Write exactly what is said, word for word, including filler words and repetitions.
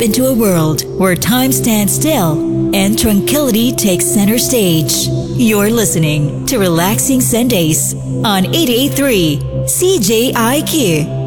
into a world where time stands still and tranquility takes center stage. You're listening to Relaxing Sundays on eighty-eight point three C J I Q.